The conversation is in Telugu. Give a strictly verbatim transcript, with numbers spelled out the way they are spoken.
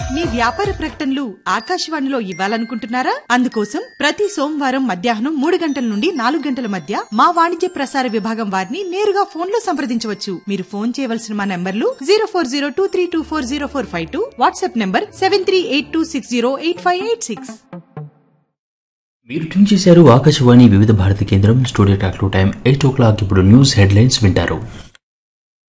మీ వ్యాపార ప్రకటనలు ఆకాశవాణిలో ఇవ్వాలనుకుంటున్నారా? అందుకోసం ప్రతి సోమవారం మధ్యాహ్నం మూడు గంటల నుండి నాలుగు గంటల మధ్య మా వాణిజ్య ప్రసార విభాగం వారిని నేరుగా ఫోన్ లో సంప్రదించవచ్చు. మీరు ఫోన్ చేయవలసిన మా నంబర్లు zero four zero two three two four zero four five two, WhatsApp number seven three eight two six zero eight five eight six. మీరు ట్యూన్ చేశారు ఆకాశవాణి వివిధ భారతి కేంద్రం. స్టూడియో టాక్ టైం ఎయిట్ ఓ క్లాక్. ఇప్పుడు న్యూస్ హెడ్లైన్స్ వింటారు.